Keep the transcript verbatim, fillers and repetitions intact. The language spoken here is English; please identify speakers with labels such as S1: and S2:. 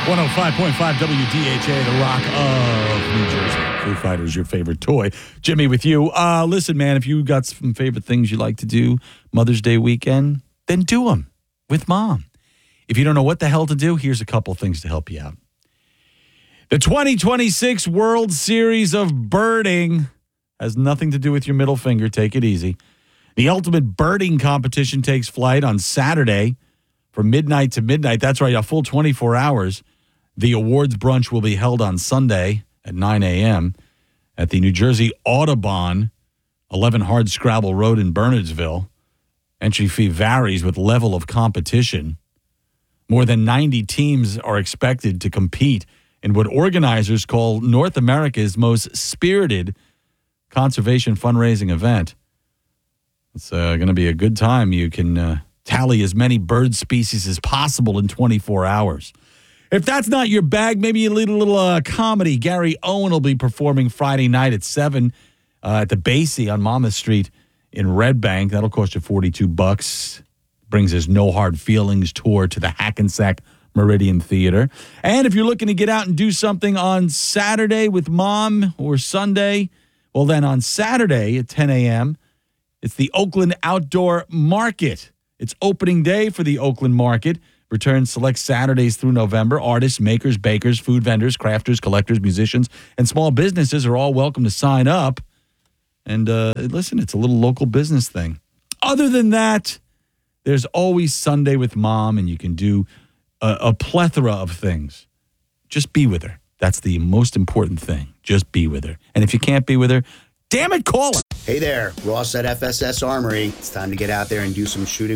S1: one oh five point five W D H A, the Rock of New Jersey. Foo Fighters, your favorite toy. Jimmy with you. Uh, listen, man, if you got some favorite things you like to do Mother's Day weekend, then do them with Mom. If you don't know what the hell to do, here's a couple things to help you out. The twenty twenty-six World Series of Birding has nothing to do with your middle finger. Take it easy. The Ultimate Birding Competition takes flight on Saturday from midnight to midnight. That's right, a full twenty-four hours. The awards brunch will be held on Sunday at nine a.m. at the New Jersey Audubon, eleven Hardscrabble Road in Bernardsville. Entry fee varies with level of competition. More than ninety teams are expected to compete in what organizers call North America's most spirited conservation fundraising event. It's uh, going to be a good time. You can uh, tally as many bird species as possible in twenty-four hours. If that's not your bag, maybe you need a little uh, comedy. Gary Owen will be performing Friday night at seven uh, at the Basie on Monmouth Street in Red Bank. That'll cost you forty-two bucks. Brings his No Hard Feelings tour to the Hackensack Meridian Theater. And if you're looking to get out and do something on Saturday with Mom or Sunday, well, then on Saturday at ten a.m., it's the Oakland Outdoor Market. It's opening day for the Oakland Market. Returns select Saturdays through November. Artists, makers, bakers, food vendors, crafters, collectors, musicians, and small businesses are all welcome to sign up. And uh, listen, it's a little local business thing. Other than that, there's always Sunday with Mom, and you can do a, a plethora of things. Just be with her. That's the most important thing. Just be with her. And if you can't be with her, damn it, call her.
S2: Hey there, Ross at F S S Armory. It's time to get out there and do some shooting